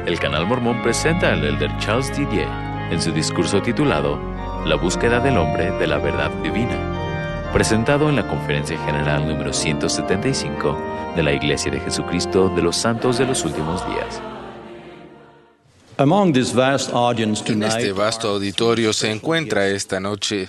El Canal Mormón presenta al Elder Charles Didier en su discurso titulado La búsqueda del hombre de la verdad divina, presentado en la Conferencia General número 175 de la Iglesia de Jesucristo de los Santos de los Últimos Días. En este vasto auditorio se encuentran esta noche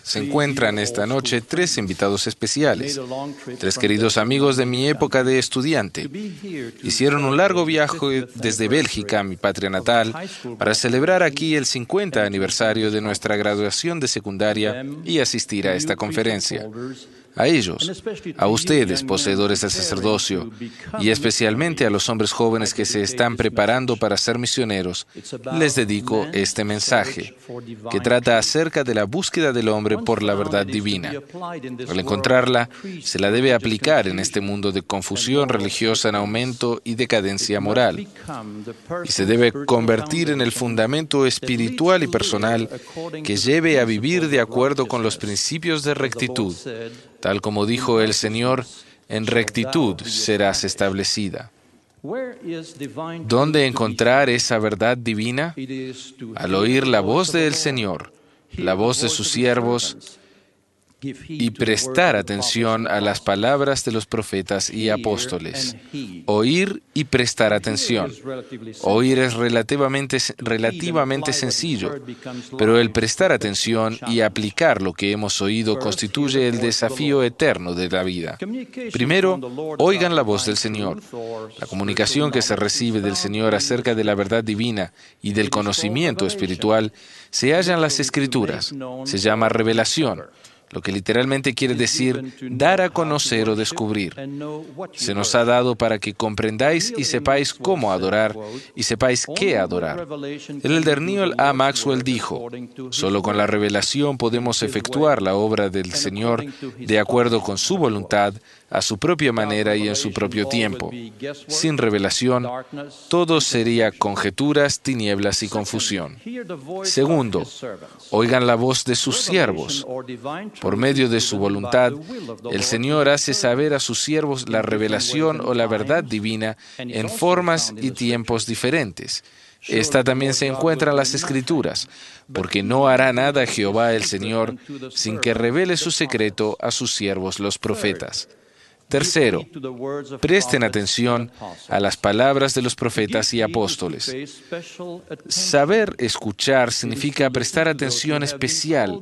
tres invitados especiales, tres queridos amigos de mi época de estudiante. Hicieron un largo viaje desde Bélgica, mi patria natal, para celebrar aquí el 50 aniversario de nuestra graduación de secundaria y asistir a esta conferencia. A ellos, a ustedes, poseedores del sacerdocio, y especialmente a los hombres jóvenes que se están preparando para ser misioneros, les dedico este mensaje, que trata acerca de la búsqueda del hombre por la verdad divina. Al encontrarla, se la debe aplicar en este mundo de confusión religiosa en aumento y decadencia moral, y se debe convertir en el fundamento espiritual y personal que lleve a vivir de acuerdo con los principios de rectitud. Tal como dijo el Señor, en rectitud serás establecida. ¿Dónde encontrar esa verdad divina? Al oír la voz del Señor, la voz de sus siervos, y prestar atención a las palabras de los profetas y apóstoles. Oír y prestar atención. Oír es relativamente sencillo, pero el prestar atención y aplicar lo que hemos oído constituye el desafío eterno de la vida. Primero, oigan la voz del Señor. La comunicación que se recibe del Señor acerca de la verdad divina y del conocimiento espiritual se halla en las Escrituras. Se llama revelación, lo que literalmente quiere decir dar a conocer o descubrir. Se nos ha dado para que comprendáis y sepáis cómo adorar y sepáis qué adorar. El elder Neal A. Maxwell dijo, solo con la revelación podemos efectuar la obra del Señor de acuerdo con su voluntad, a su propia manera y en su propio tiempo. Sin revelación, todo sería conjeturas, tinieblas y confusión. Segundo, oigan la voz de sus siervos. Por medio de su voluntad, el Señor hace saber a sus siervos la revelación o la verdad divina en formas y tiempos diferentes. Esta también se encuentra en las Escrituras, porque no hará nada Jehová el Señor sin que revele su secreto a sus siervos los profetas. Tercero, presten atención a las palabras de los profetas y apóstoles. Saber escuchar significa prestar atención especial.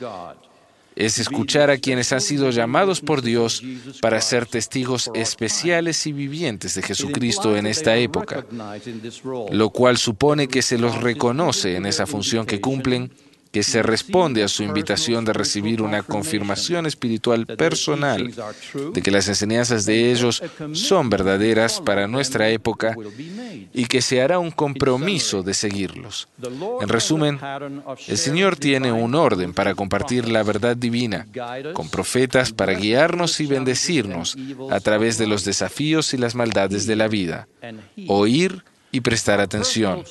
Es escuchar a quienes han sido llamados por Dios para ser testigos especiales y vivientes de Jesucristo en esta época, lo cual supone que se los reconoce en esa función que cumplen, que se responde a su invitación de recibir una confirmación espiritual personal de que las enseñanzas de ellos son verdaderas para nuestra época y que se hará un compromiso de seguirlos. En resumen, el Señor tiene un orden para compartir la verdad divina, con profetas para guiarnos y bendecirnos a través de los desafíos y las maldades de la vida. Oír y prestar atención.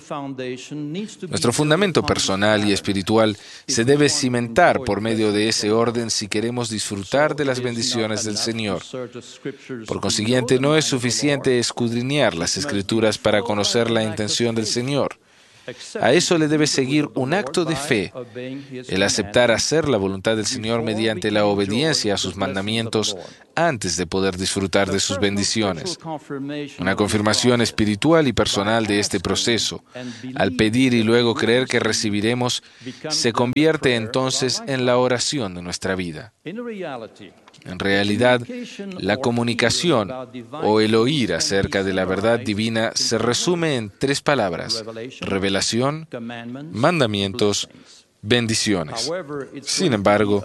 Nuestro fundamento personal y espiritual se debe cimentar por medio de ese orden si queremos disfrutar de las bendiciones del Señor. Por consiguiente, no es suficiente escudriñar las Escrituras para conocer la intención del Señor. A eso le debe seguir un acto de fe, el aceptar hacer la voluntad del Señor mediante la obediencia a sus mandamientos antes de poder disfrutar de sus bendiciones. Una confirmación espiritual y personal de este proceso, al pedir y luego creer que recibiremos, se convierte entonces en la oración de nuestra vida. En realidad, la comunicación o el oír acerca de la verdad divina se resume en tres palabras: revelación, mandamientos, bendiciones. Sin embargo,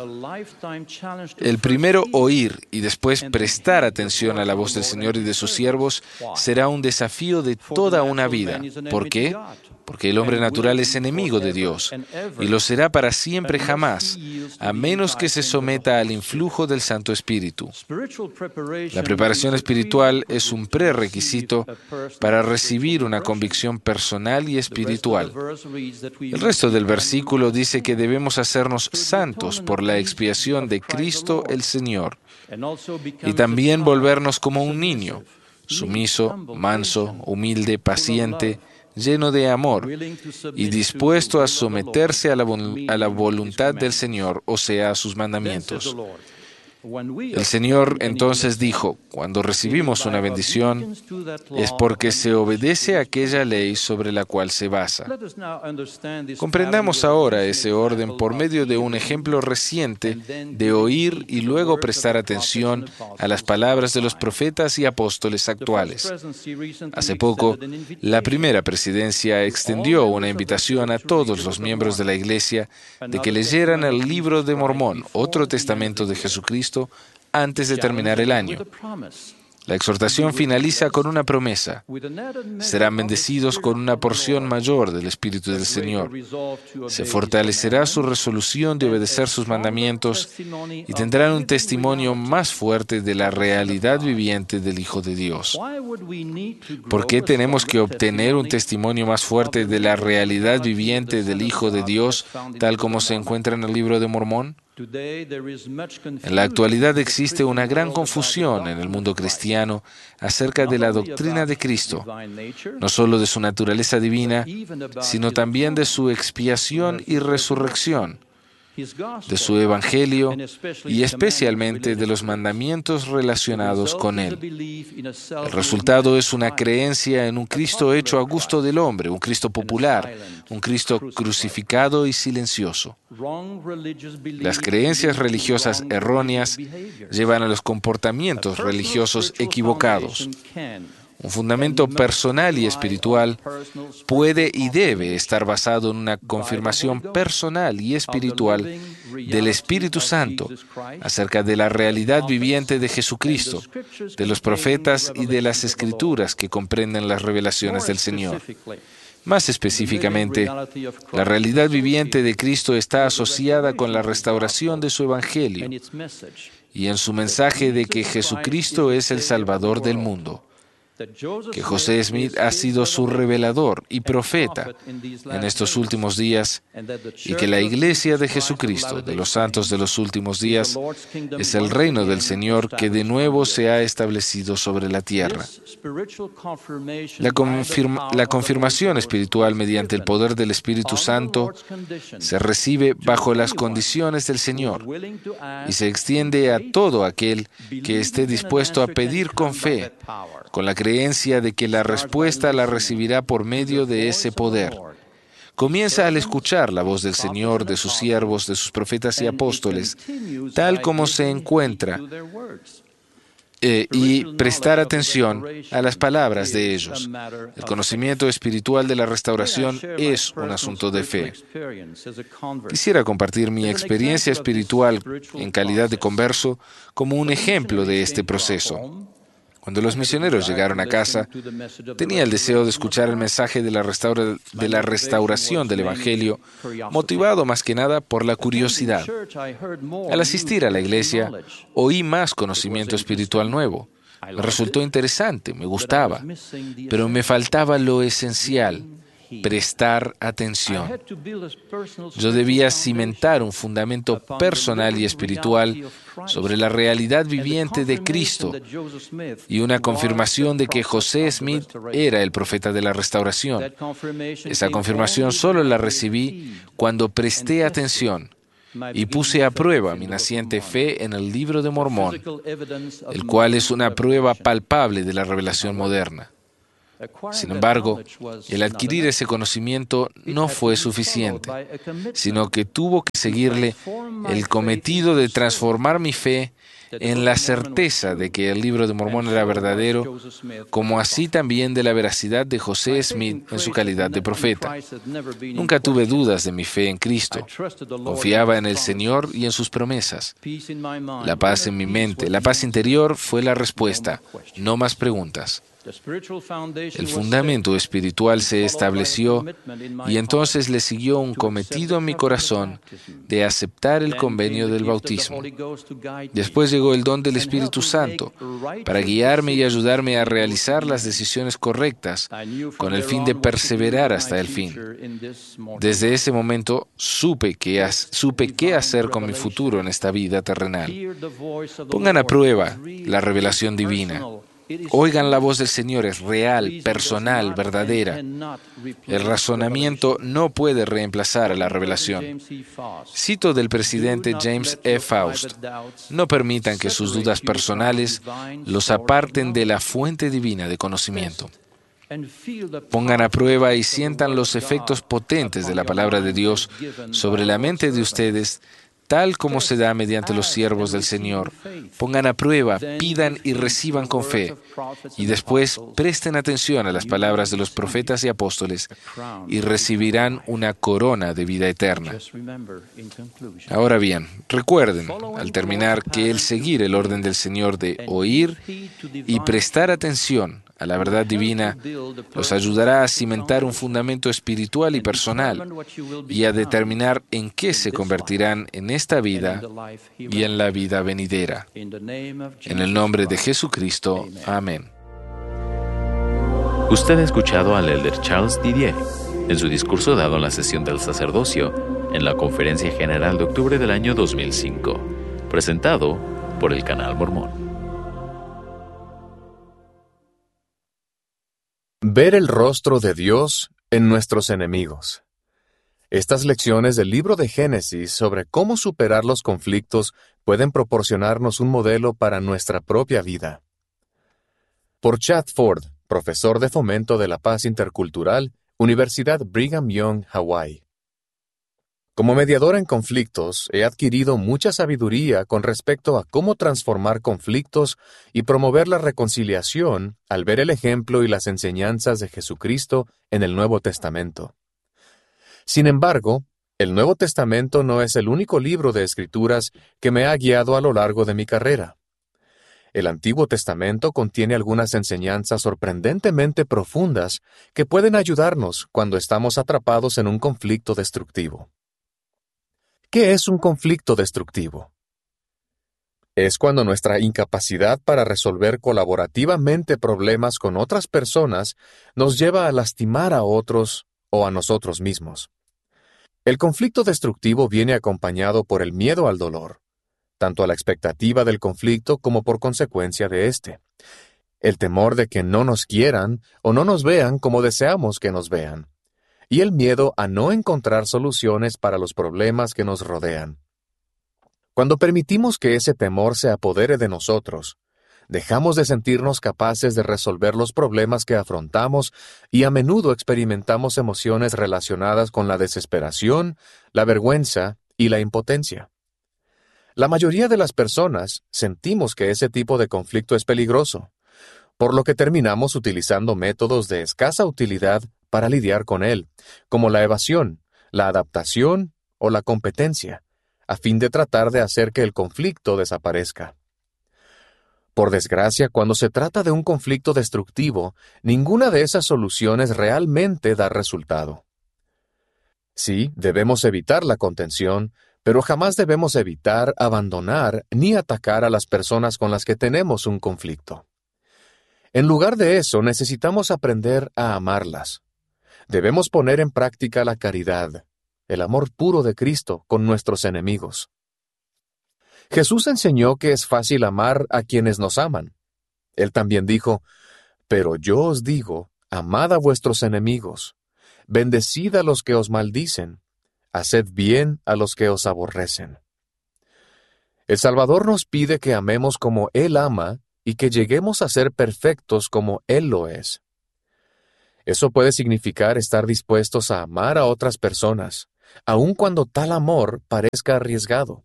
el primero oír y después prestar atención a la voz del Señor y de sus siervos será un desafío de toda una vida. ¿Por qué? Porque el hombre natural es enemigo de Dios y lo será para siempre jamás, a menos que se someta al influjo del Santo Espíritu. La preparación espiritual es un prerequisito para recibir una convicción personal y espiritual. El resto del versículo dice que debemos hacernos santos por la expiación de Cristo el Señor y también volvernos como un niño, sumiso, manso, humilde, paciente, lleno de amor y dispuesto a someterse a la voluntad del Señor, o sea, a sus mandamientos. El Señor entonces dijo: cuando recibimos una bendición, es porque se obedece a aquella ley sobre la cual se basa. Comprendamos ahora ese orden por medio de un ejemplo reciente de oír y luego prestar atención a las palabras de los profetas y apóstoles actuales. Hace poco, la primera presidencia extendió una invitación a todos los miembros de la Iglesia de que leyeran el Libro de Mormón, otro testamento de Jesucristo, antes de terminar el año. La exhortación finaliza con una promesa: serán bendecidos con una porción mayor del Espíritu del Señor. Se fortalecerá su resolución de obedecer sus mandamientos y tendrán un testimonio más fuerte de la realidad viviente del Hijo de Dios. ¿Por qué tenemos que obtener un testimonio más fuerte de la realidad viviente del Hijo de Dios, tal como se encuentra en el Libro de Mormón? En la actualidad existe una gran confusión en el mundo cristiano acerca de la doctrina de Cristo, no solo de su naturaleza divina, sino también de su expiación y resurrección, de su evangelio y especialmente de los mandamientos relacionados con él. El resultado es una creencia en un Cristo hecho a gusto del hombre, un Cristo popular, un Cristo crucificado y silencioso. Las creencias religiosas erróneas llevan a los comportamientos religiosos equivocados. Un fundamento personal y espiritual puede y debe estar basado en una confirmación personal y espiritual del Espíritu Santo acerca de la realidad viviente de Jesucristo, de los profetas y de las Escrituras que comprenden las revelaciones del Señor. Más específicamente, la realidad viviente de Cristo está asociada con la restauración de su Evangelio y en su mensaje de que Jesucristo es el Salvador del mundo, que José Smith ha sido su revelador y profeta en estos últimos días, y que la Iglesia de Jesucristo, de los santos de los últimos días, es el reino del Señor que de nuevo se ha establecido sobre la tierra. La confirmación espiritual mediante el poder del Espíritu Santo se recibe bajo las condiciones del Señor y se extiende a todo aquel que esté dispuesto a pedir con fe, con la creencia de que la respuesta la recibirá por medio de ese poder. Comienza al escuchar la voz del Señor, de sus siervos, de sus profetas y apóstoles, tal como se encuentra, y prestar atención a las palabras de ellos. El conocimiento espiritual de la restauración es un asunto de fe. Quisiera compartir mi experiencia espiritual en calidad de converso como un ejemplo de este proceso. Cuando los misioneros llegaron a casa, tenía el deseo de escuchar el mensaje de la restauración del Evangelio, motivado más que nada por la curiosidad. Al asistir a la iglesia, oí más conocimiento espiritual nuevo. Me resultó interesante, me gustaba, pero me faltaba lo esencial: prestar atención. Yo debía cimentar un fundamento personal y espiritual sobre la realidad viviente de Cristo y una confirmación de que José Smith era el profeta de la restauración. Esa confirmación solo la recibí cuando presté atención y puse a prueba mi naciente fe en el Libro de Mormón, el cual es una prueba palpable de la revelación moderna. Sin embargo, el adquirir ese conocimiento no fue suficiente, sino que tuvo que seguirle el cometido de transformar mi fe en la certeza de que el Libro de Mormón era verdadero, como así también de la veracidad de José Smith en su calidad de profeta. Nunca tuve dudas de mi fe en Cristo. Confiaba en el Señor y en sus promesas. La paz en mi mente, la paz interior fue la respuesta. No más preguntas. El fundamento espiritual se estableció y entonces le siguió un cometido en mi corazón de aceptar el convenio del bautismo. Después llegó el don del Espíritu Santo para guiarme y ayudarme a realizar las decisiones correctas con el fin de perseverar hasta el fin. Desde ese momento supe qué hacer con mi futuro en esta vida terrenal. Pongan a prueba la revelación divina. Oigan la voz del Señor, es real, personal, verdadera. El razonamiento no puede reemplazar a la revelación. Cito del presidente James E. Faust: no permitan que sus dudas personales los aparten de la fuente divina de conocimiento. Pongan a prueba y sientan los efectos potentes de la palabra de Dios sobre la mente de ustedes, tal como se da mediante los siervos del Señor. Pongan a prueba, pidan y reciban con fe. Y después presten atención a las palabras de los profetas y apóstoles y recibirán una corona de vida eterna. Ahora bien, recuerden, al terminar, que el seguir el orden del Señor de oír y prestar atención a la verdad divina los ayudará a cimentar un fundamento espiritual y personal y a determinar en qué se convertirán en esta vida y en la vida venidera. En el nombre de Jesucristo. Amén. Usted ha escuchado al elder Charles Didier en su discurso dado en la sesión del sacerdocio en la Conferencia General de octubre del año 2005, presentado por el Canal Mormón. Ver el rostro de Dios en nuestros enemigos. Estas lecciones del libro de Génesis sobre cómo superar los conflictos pueden proporcionarnos un modelo para nuestra propia vida. Por Chad Ford, profesor de Fomento de la Paz Intercultural, Universidad Brigham Young, Hawái. Como mediador en conflictos, he adquirido mucha sabiduría con respecto a cómo transformar conflictos y promover la reconciliación al ver el ejemplo y las enseñanzas de Jesucristo en el Nuevo Testamento. Sin embargo, el Nuevo Testamento no es el único libro de Escrituras que me ha guiado a lo largo de mi carrera. El Antiguo Testamento contiene algunas enseñanzas sorprendentemente profundas que pueden ayudarnos cuando estamos atrapados en un conflicto destructivo. ¿Qué es un conflicto destructivo? Es cuando nuestra incapacidad para resolver colaborativamente problemas con otras personas nos lleva a lastimar a otros o a nosotros mismos. El conflicto destructivo viene acompañado por el miedo al dolor, tanto a la expectativa del conflicto como por consecuencia de éste. El temor de que no nos quieran o no nos vean como deseamos que nos vean. Y el miedo a no encontrar soluciones para los problemas que nos rodean. Cuando permitimos que ese temor se apodere de nosotros, dejamos de sentirnos capaces de resolver los problemas que afrontamos y a menudo experimentamos emociones relacionadas con la desesperación, la vergüenza y la impotencia. La mayoría de las personas sentimos que ese tipo de conflicto es peligroso, por lo que terminamos utilizando métodos de escasa utilidad para lidiar con él, como la evasión, la adaptación o la competencia, a fin de tratar de hacer que el conflicto desaparezca. Por desgracia, cuando se trata de un conflicto destructivo, ninguna de esas soluciones realmente da resultado. Sí, debemos evitar la contención, pero jamás debemos evitar, abandonar ni atacar a las personas con las que tenemos un conflicto. En lugar de eso, necesitamos aprender a amarlas. Debemos poner en práctica la caridad, el amor puro de Cristo con nuestros enemigos. Jesús enseñó que es fácil amar a quienes nos aman. Él también dijo, «Pero yo os digo, amad a vuestros enemigos, bendecid a los que os maldicen, haced bien a los que os aborrecen». El Salvador nos pide que amemos como Él ama y que lleguemos a ser perfectos como Él lo es. Eso puede significar estar dispuestos a amar a otras personas, aun cuando tal amor parezca arriesgado.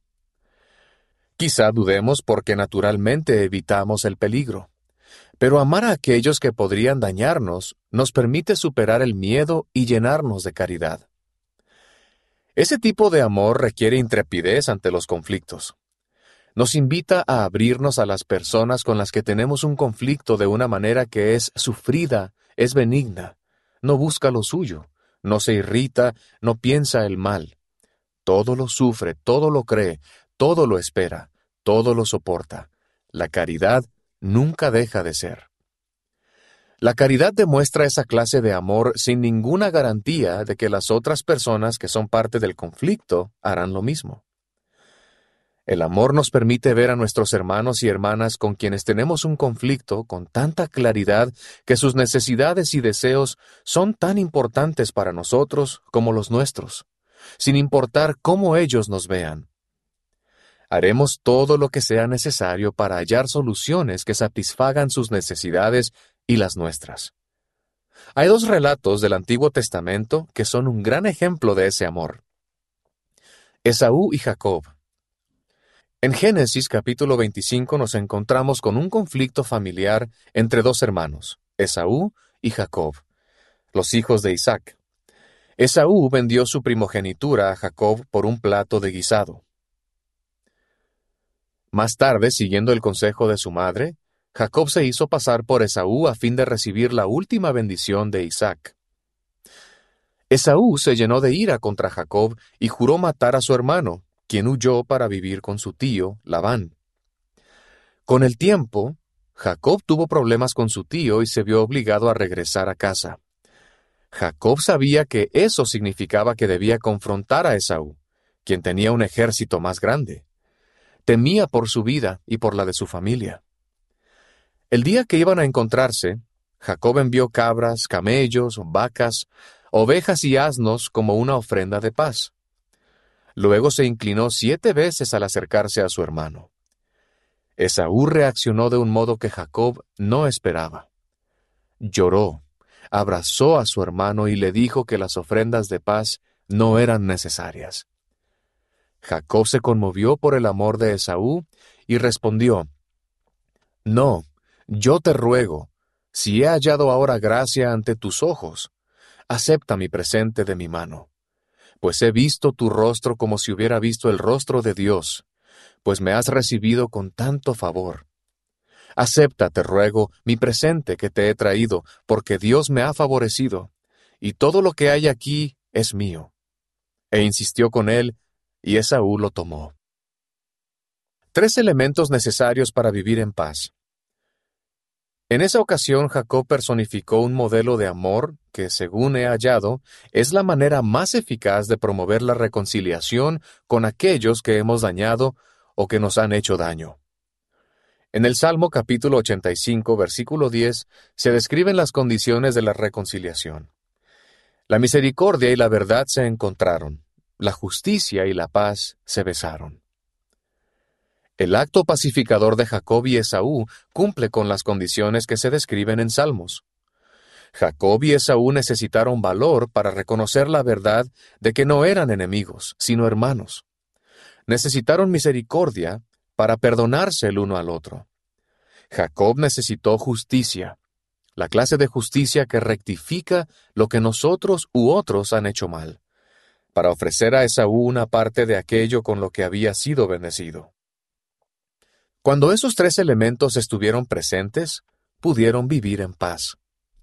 Quizá dudemos porque naturalmente evitamos el peligro, pero amar a aquellos que podrían dañarnos nos permite superar el miedo y llenarnos de caridad. Ese tipo de amor requiere intrepidez ante los conflictos. Nos invita a abrirnos a las personas con las que tenemos un conflicto de una manera que es sufrida, es benigna, no busca lo suyo, no se irrita, no piensa el mal. Todo lo sufre, todo lo cree, todo lo espera, todo lo soporta. La caridad nunca deja de ser. La caridad demuestra esa clase de amor sin ninguna garantía de que las otras personas que son parte del conflicto harán lo mismo. El amor nos permite ver a nuestros hermanos y hermanas con quienes tenemos un conflicto con tanta claridad que sus necesidades y deseos son tan importantes para nosotros como los nuestros, sin importar cómo ellos nos vean. Haremos todo lo que sea necesario para hallar soluciones que satisfagan sus necesidades y las nuestras. Hay dos relatos del Antiguo Testamento que son un gran ejemplo de ese amor. Esaú y Jacob. En Génesis capítulo 25 nos encontramos con un conflicto familiar entre dos hermanos, Esaú y Jacob, los hijos de Isaac. Esaú vendió su primogenitura a Jacob por un plato de guisado. Más tarde, siguiendo el consejo de su madre, Jacob se hizo pasar por Esaú a fin de recibir la última bendición de Isaac. Esaú se llenó de ira contra Jacob y juró matar a su hermano, quien huyó para vivir con su tío, Labán. Con el tiempo, Jacob tuvo problemas con su tío y se vio obligado a regresar a casa. Jacob sabía que eso significaba que debía confrontar a Esaú, quien tenía un ejército más grande. Temía por su vida y por la de su familia. El día que iban a encontrarse, Jacob envió cabras, camellos, vacas, ovejas y asnos como una ofrenda de paz. Luego se inclinó 7 veces al acercarse a su hermano. Esaú reaccionó de un modo que Jacob no esperaba. Lloró, abrazó a su hermano y le dijo que las ofrendas de paz no eran necesarias. Jacob se conmovió por el amor de Esaú y respondió: «No, yo te ruego, si he hallado ahora gracia ante tus ojos, acepta mi presente de mi mano. Pues he visto tu rostro como si hubiera visto el rostro de Dios, pues me has recibido con tanto favor. Acepta, te ruego, mi presente que te he traído, porque Dios me ha favorecido, y todo lo que hay aquí es mío». E insistió con él, y Esaú lo tomó. 3 elementos necesarios para vivir en paz. En esa ocasión, Jacob personificó un modelo de amor que, según he hallado, es la manera más eficaz de promover la reconciliación con aquellos que hemos dañado o que nos han hecho daño. En el Salmo capítulo 85, versículo 10, se describen las condiciones de la reconciliación. La misericordia y la verdad se encontraron, la justicia y la paz se besaron. El acto pacificador de Jacob y Esaú cumple con las condiciones que se describen en Salmos. Jacob y Esaú necesitaron valor para reconocer la verdad de que no eran enemigos, sino hermanos. Necesitaron misericordia para perdonarse el uno al otro. Jacob necesitó justicia, la clase de justicia que rectifica lo que nosotros u otros han hecho mal, para ofrecer a Esaú una parte de aquello con lo que había sido bendecido. Cuando esos 3 elementos estuvieron presentes, pudieron vivir en paz.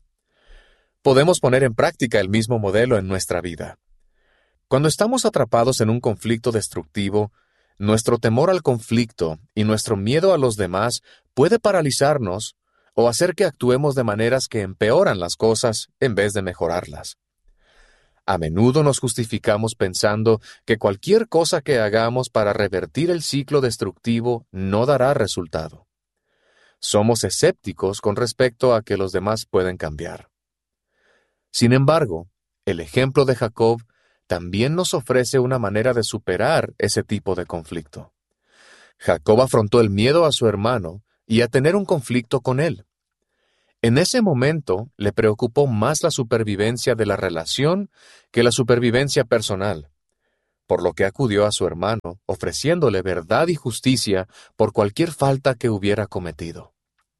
Podemos poner en práctica el mismo modelo en nuestra vida. Cuando estamos atrapados en un conflicto destructivo, nuestro temor al conflicto y nuestro miedo a los demás puede paralizarnos o hacer que actuemos de maneras que empeoran las cosas en vez de mejorarlas. A menudo nos justificamos pensando que cualquier cosa que hagamos para revertir el ciclo destructivo no dará resultado. Somos escépticos con respecto a que los demás pueden cambiar. Sin embargo, el ejemplo de Jacob también nos ofrece una manera de superar ese tipo de conflicto. Jacob afrontó el miedo a su hermano y a tener un conflicto con él. En ese momento le preocupó más la supervivencia de la relación que la supervivencia personal, por lo que acudió a su hermano, ofreciéndole verdad y justicia por cualquier falta que hubiera cometido.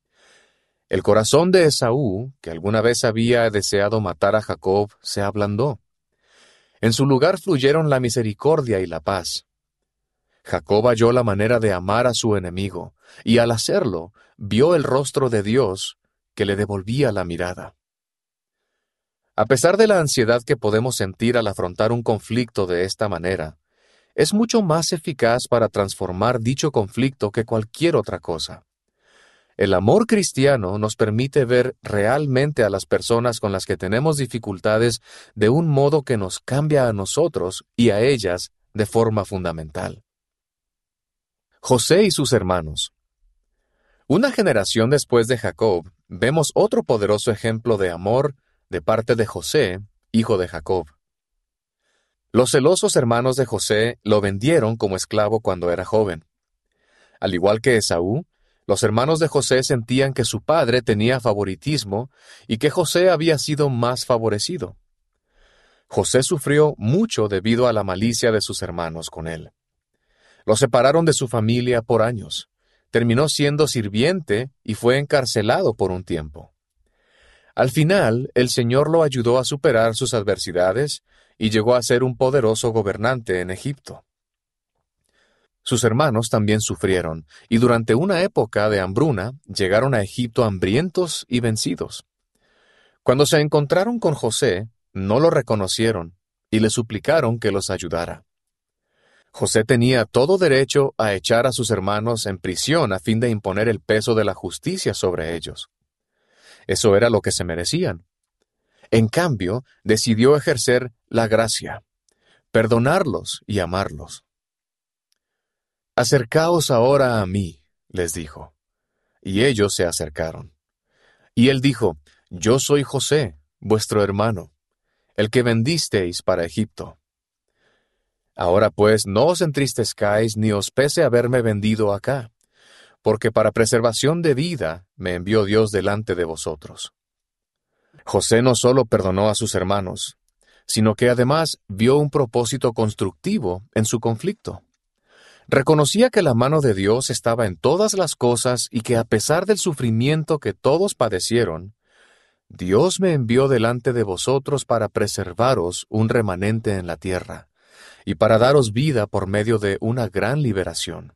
El corazón de Esaú, que alguna vez había deseado matar a Jacob, se ablandó. En su lugar fluyeron la misericordia y la paz. Jacob halló la manera de amar a su enemigo, y al hacerlo, vio el rostro de Dios, que le devolvía la mirada. A pesar de la ansiedad que podemos sentir al afrontar un conflicto de esta manera, es mucho más eficaz para transformar dicho conflicto que cualquier otra cosa. El amor cristiano nos permite ver realmente a las personas con las que tenemos dificultades de un modo que nos cambia a nosotros y a ellas de forma fundamental. José y sus hermanos. Una generación después de Jacob, vemos otro poderoso ejemplo de amor de parte de José, hijo de Jacob. Los celosos hermanos de José lo vendieron como esclavo cuando era joven. Al igual que Esaú, los hermanos de José sentían que su padre tenía favoritismo y que José había sido más favorecido. José sufrió mucho debido a la malicia de sus hermanos con él. Lo separaron de su familia por años. Terminó siendo sirviente y fue encarcelado por un tiempo. Al final, el Señor lo ayudó a superar sus adversidades y llegó a ser un poderoso gobernante en Egipto. Sus hermanos también sufrieron, y durante una época de hambruna llegaron a Egipto hambrientos y vencidos. Cuando se encontraron con José, no lo reconocieron y le suplicaron que los ayudara. José tenía todo derecho a echar a sus hermanos en prisión a fin de imponer el peso de la justicia sobre ellos. Eso era lo que se merecían. En cambio, decidió ejercer la gracia, perdonarlos y amarlos. «Acercaos ahora a mí», les dijo. Y ellos se acercaron. Y él dijo, «Yo soy José, vuestro hermano, el que vendisteis para Egipto. Ahora pues no os entristezcáis ni os pese haberme vendido acá, porque para preservación de vida me envió Dios delante de vosotros». José no solo perdonó a sus hermanos, sino que además vio un propósito constructivo en su conflicto. Reconocía que la mano de Dios estaba en todas las cosas y que a pesar del sufrimiento que todos padecieron, Dios me envió delante de vosotros para preservaros un remanente en la tierra y para daros vida por medio de una gran liberación.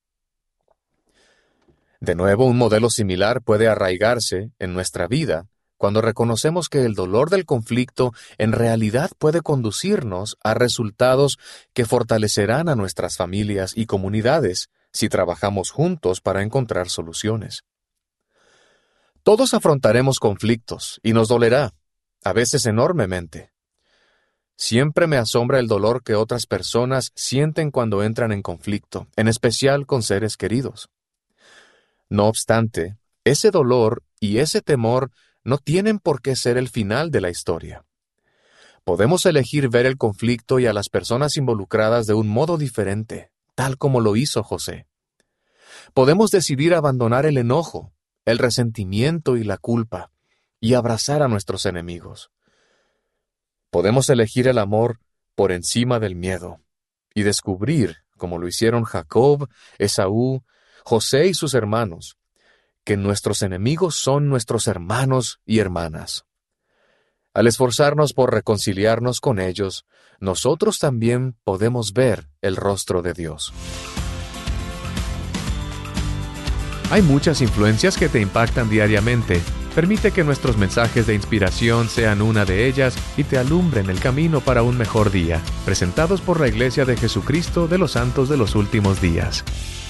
De nuevo, un modelo similar puede arraigarse en nuestra vida cuando reconocemos que el dolor del conflicto en realidad puede conducirnos a resultados que fortalecerán a nuestras familias y comunidades si trabajamos juntos para encontrar soluciones. Todos afrontaremos conflictos y nos dolerá, a veces enormemente. Siempre me asombra el dolor que otras personas sienten cuando entran en conflicto, en especial con seres queridos. No obstante, ese dolor y ese temor no tienen por qué ser el final de la historia. Podemos elegir ver el conflicto y a las personas involucradas de un modo diferente, tal como lo hizo José. Podemos decidir abandonar el enojo, el resentimiento y la culpa, y abrazar a nuestros enemigos. Podemos elegir el amor por encima del miedo, y descubrir, como lo hicieron Jacob, Esaú, José y sus hermanos, que nuestros enemigos son nuestros hermanos y hermanas. Al esforzarnos por reconciliarnos con ellos, nosotros también podemos ver el rostro de Dios. Hay muchas influencias que te impactan diariamente. Permite que nuestros mensajes de inspiración sean una de ellas y te alumbren el camino para un mejor día. Presentados por la Iglesia de Jesucristo de los Santos de los Últimos Días.